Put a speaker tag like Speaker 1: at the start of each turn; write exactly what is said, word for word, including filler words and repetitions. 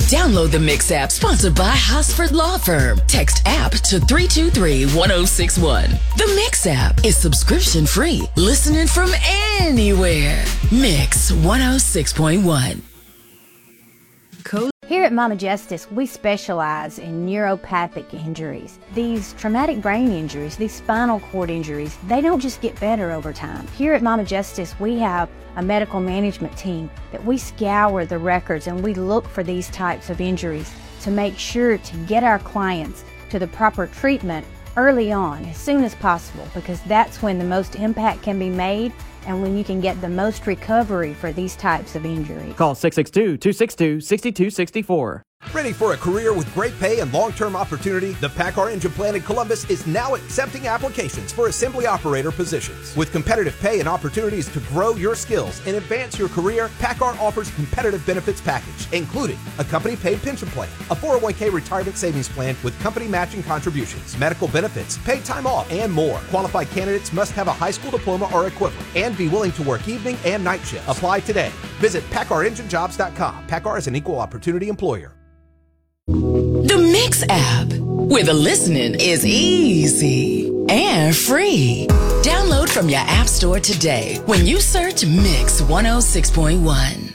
Speaker 1: Download the Mix app, sponsored by Hosford Law Firm. Text app to three two three, one oh six one. The Mix app is subscription free. Listening from anywhere. Mix one oh six point one.
Speaker 2: Here at Mama Justice, we specialize in neuropathic injuries. These traumatic brain injuries, these spinal cord injuries, they don't just get better over time. Here at Mama Justice, we have a medical management team that we scour the records and we look for these types of injuries to make sure to get our clients to the proper treatment early on, as soon as possible, because that's when the most impact can be made and when you can get the most recovery for these types of injuries.
Speaker 3: Call six six two, two six two, six two six four.
Speaker 4: Ready for a career with great pay and long-term opportunity? The PACCAR Engine Plant in Columbus is now accepting applications for assembly operator positions. With competitive pay and opportunities to grow your skills and advance your career, PACCAR offers a competitive benefits package, including a company-paid pension plan, a four oh one k retirement savings plan with company matching contributions, medical benefits, paid time off, and more. Qualified candidates must have a high school diploma or equivalent and be willing to work evening and night shifts. Apply today. Visit Paccar Engine Jobs dot com. PACCAR is an equal opportunity employer.
Speaker 1: The Mix app, where the listening is easy and free. Download from your app store today when you search Mix one oh six point one.